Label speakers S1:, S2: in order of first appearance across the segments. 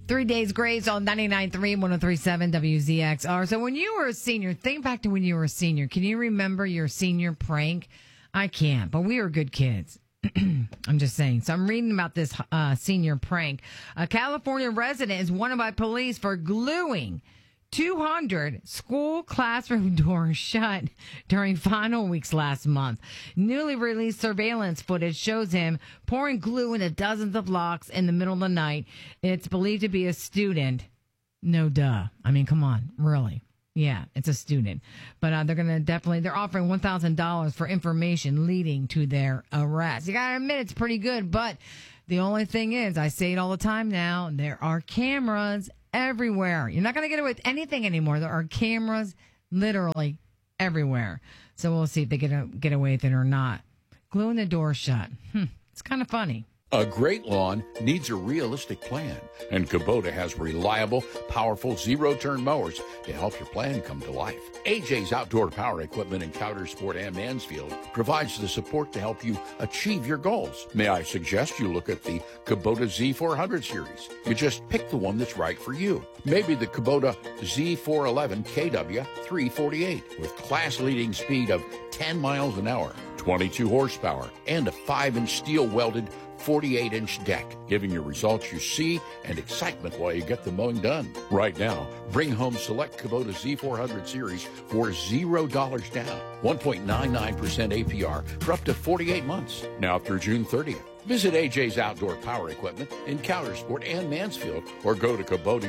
S1: 3 Days Grace on 99.3, 103.7 WZXR. So when you were a senior, think back to when you were a senior. Can you remember your senior prank? I can't, but we were good kids. I'm just saying. So I'm reading about this senior prank. A California resident is wanted by police for gluing 200 school classroom doors shut during final weeks last month. Newly released surveillance footage shows him pouring glue into dozens of locks in the middle of the night. It's believed to be a student. No duh. I mean, come on, really. Yeah, it's a student. But they're offering $1,000 for information leading to their arrest. You gotta admit, it's pretty good, but the only thing is, I say it all the time now, there are cameras everywhere. You're not going to get away with anything anymore. There are cameras literally everywhere. So we'll see if they get away with it or not. Gluing the door shut. It's kind of funny.
S2: A great lawn needs a realistic plan, and Kubota has reliable, powerful zero-turn mowers to help your plan come to life. AJ's Outdoor Power Equipment in Coudersport and Mansfield provides the support to help you achieve your goals. May I suggest you look at the Kubota Z400 series? You just pick the one that's right for you. Maybe the Kubota Z411 KW 348 with class-leading speed of 10 miles an hour, 22 horsepower, and a 5-inch steel-welded 48-inch deck, giving you results you see and excitement while you get the mowing done. Right now, bring home select Kubota Z400 series for $0 down, 1.99% APR for up to 48 months, now through June 30th. Visit AJ's Outdoor Power Equipment in Coudersport and Mansfield, or go to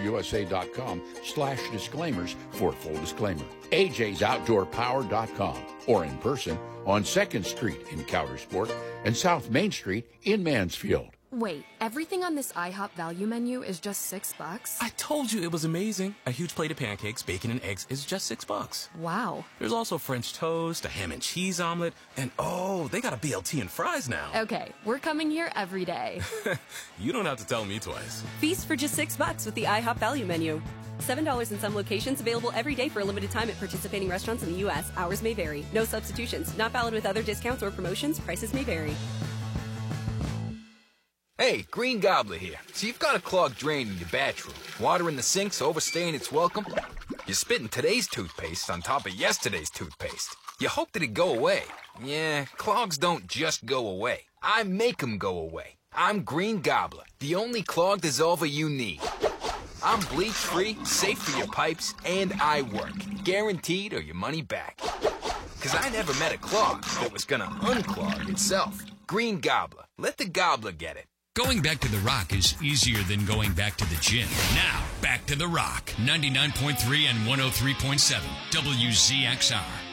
S2: KubotaUSA.com/disclaimers for a full disclaimer. AJ'sOutdoorPower.com, or in person on 2nd Street in Coudersport and South Main Street in Mansfield.
S3: Wait, everything on this IHOP value menu is just $6?
S4: I told you it was amazing. A huge plate of pancakes, bacon, and eggs is just $6.
S3: Wow.
S4: There's also French toast, a ham and cheese omelet, and they got a BLT and fries now.
S3: Okay, we're coming here every day.
S4: You don't have to tell me twice.
S5: Feast for just $6 with the IHOP value menu. $7 in some locations, available every day for a limited time at participating restaurants in the U.S. Hours may vary. No substitutions. Not valid with other discounts or promotions. Prices may vary.
S6: Hey, Green Gobbler here. So you've got a clogged drain in your bathroom. Water in the sink's overstaying its welcome. You're spitting today's toothpaste on top of yesterday's toothpaste. You hope that it go away. Yeah, clogs don't just go away. I make them go away. I'm Green Gobbler, the only clog dissolver you need. I'm bleach-free, safe for your pipes, and I work. Guaranteed or your money back. 'Cause I never met a clog that was gonna unclog itself. Green Gobbler. Let the gobbler get it.
S7: Going back to the Rock is easier than going back to the gym. Now, back to the Rock. 99.3 and 103.7 WZXR.